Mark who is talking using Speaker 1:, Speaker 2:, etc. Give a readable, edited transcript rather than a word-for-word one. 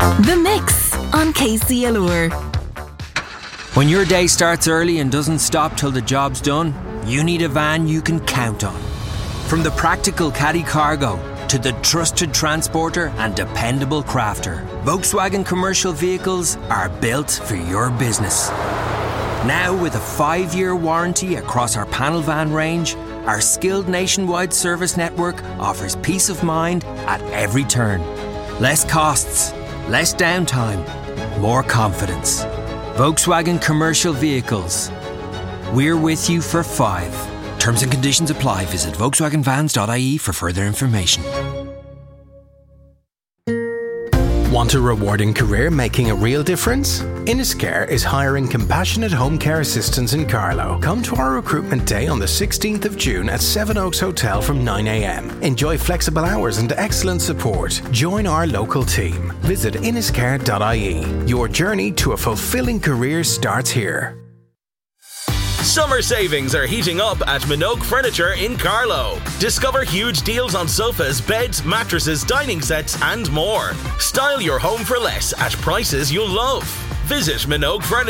Speaker 1: The Mix on KCLR.
Speaker 2: When your day starts early and doesn't stop till the job's done, you need a van you can count on. From the practical caddy cargo to the trusted transporter and dependable crafter, Volkswagen Commercial Vehicles are built for your business. Now with a 5-year warranty across our panel van range, our skilled nationwide service network offers peace of mind at every turn. Less costs, less downtime, more confidence. Volkswagen Commercial Vehicles. We're with you for 5. Terms and conditions apply. Visit volkswagenvans.ie for further information.
Speaker 3: Want a rewarding career making a real difference? Inniscare is hiring compassionate home care assistants in Carlow. Come to our recruitment day on the 16th of June at Seven Oaks Hotel from 9 a.m. Enjoy flexible hours and excellent support. Join our local team. Visit inniscare.ie. Your journey to a fulfilling career starts here.
Speaker 4: Summer savings are heating up at Minogue Furniture in Carlow. Discover huge deals on sofas, beds, mattresses, dining sets and more. Style your home for less at prices you'll love. Visit Minogue Furniture.